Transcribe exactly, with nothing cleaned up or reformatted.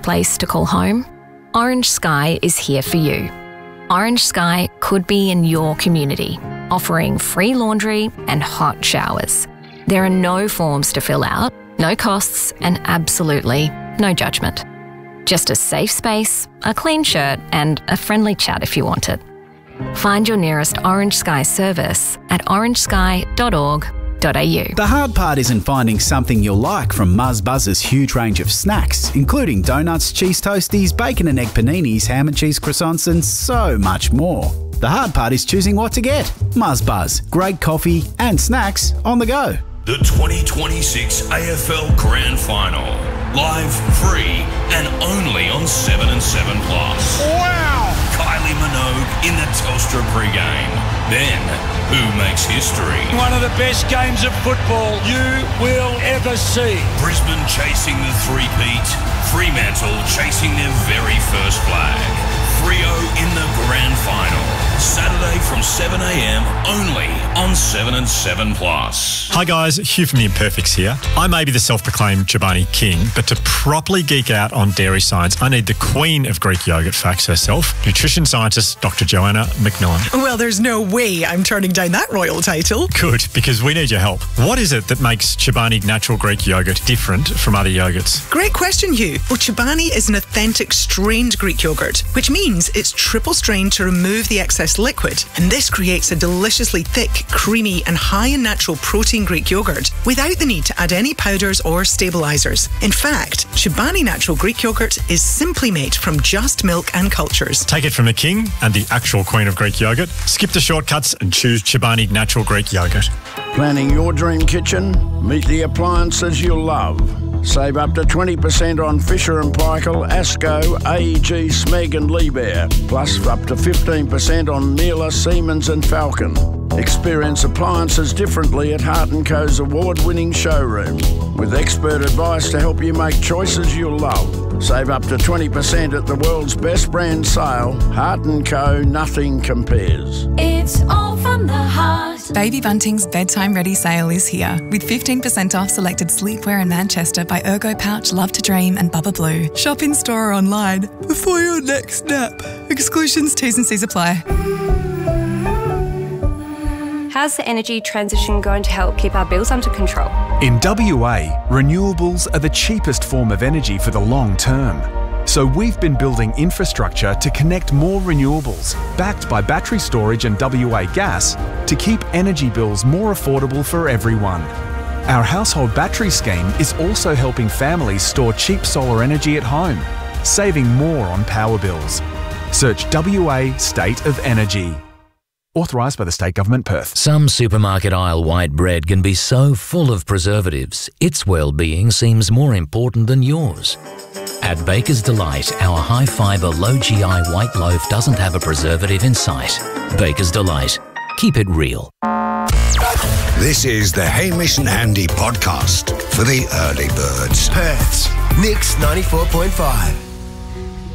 place to call home? Orange Sky is here for you. Orange Sky could be in your community, offering free laundry and hot showers. There are no forms to fill out, no costs, and absolutely no judgment. Just a safe space, a clean shirt, and a friendly chat if you want it. Find your nearest Orange Sky service at orange sky dot org dot a u. The hard part isn't finding something you'll like from Muzz Buzz's huge range of snacks, including donuts, cheese toasties, bacon and egg paninis, ham and cheese croissants, and so much more. The hard part is choosing what to get. Muzz Buzz, great coffee and snacks on the go. The twenty twenty-six A F L Grand Final. Live, free, and only on seven and seven Plus. Wow! Kylie Minogue in the Telstra pregame. Then, who makes history? One of the best games of football you will ever see. Brisbane chasing the three-peat. Fremantle chasing their very first flag. Freo in the Grand Final. Saturday from seven a m only on seven and seven Plus. Hi guys, Hugh from The Imperfects here. I may be the self-proclaimed Chobani King, but to properly geek out on dairy science, I need the queen of Greek yogurt facts herself, nutrition scientist Doctor Joanna McMillan. Well, there's no way I'm turning down that royal title. Good, because we need your help. What is it that makes Chobani natural Greek yogurt different from other yogurts? Great question, Hugh. Well, Chobani is an authentic strained Greek yogurt, which means it's triple strained to remove the excess liquid, and this creates a deliciously thick, creamy and high in natural protein Greek yogurt without the need to add any powders or stabilisers. In fact, Chobani natural Greek yogurt is simply made from just milk and cultures. Take it from the king and the actual queen of Greek yogurt. Skip the shortcuts and choose Chobani natural Greek yogurt. Planning your dream kitchen? Meet the appliances you'll love. Save up to twenty percent on Fisher and Paykel, Asco, A E G, Smeg and Liebherr. Plus up to fifteen percent on Miele, Siemens and Falcon. Experience appliances differently at Hart and Co's award-winning showroom. With expert advice to help you make choices you'll love. Save up to twenty percent at the world's best brand sale. Hart and Co, nothing compares. It's all from the heart. Baby Bunting's bedtime ready sale is here with fifteen percent off selected sleepwear in Manchester by Ergo Pouch, Love to Dream and Bubba Blue. Shop in store or online before your next nap. Exclusions, T's and C's apply. How's the energy transition going to help keep our bills under control? In W A, renewables are the cheapest form of energy for the long term. So we've been building infrastructure to connect more renewables, backed by battery storage and W A Gas, to keep energy bills more affordable for everyone. Our household battery scheme is also helping families store cheap solar energy at home, saving more on power bills. Search W A State of Energy. Authorised by the State Government, Perth. Some supermarket aisle white bread can be so full of preservatives, its well-being seems more important than yours. At Baker's Delight, our high-fibre, low-G I white loaf doesn't have a preservative in sight. Baker's Delight. Keep it real. This is the Hamish and Andy podcast for the early birds. Perth's Mix ninety-four point five.